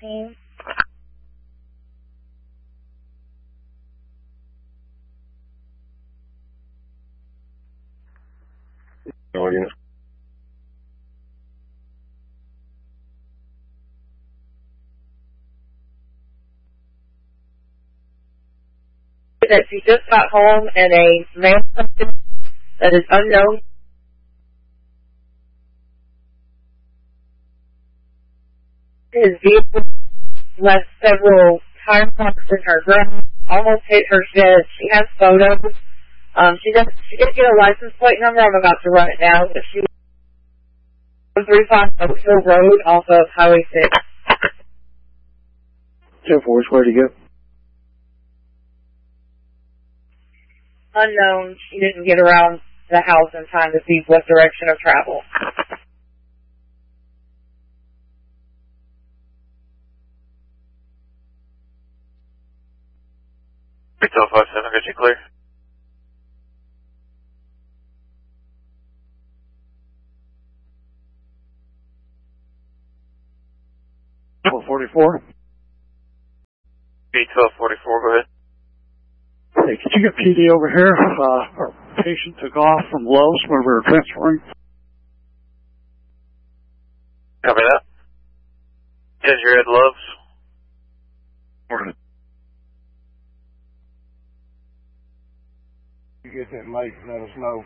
team. All units. That she just got home and a man that is unknown. His vehicle left several tire marks in her ground, almost hit her shed. She has photos. She did get a license plate number. I'm about to run it now, but she was 135 Oak Hill Road off of Highway 6. 10-4, where'd you go? Unknown. She didn't get around the house in time to see what direction of travel. Retail 57, got you clear. .44. B1244, go ahead. Hey, could you get PD over here? Our patient took off from Lowe's where we were transferring. Copy that. Says you're at Love's. You get that late, let us know.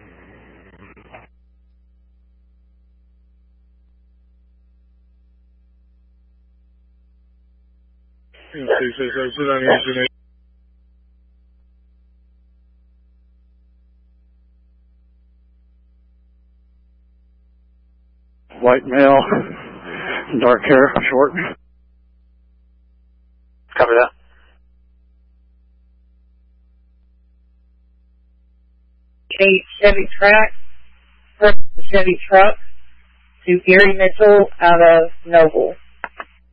White male, dark hair, short. Copy that. A Chevy Trax, Chevy truck to Gary Mitchell out of Noble.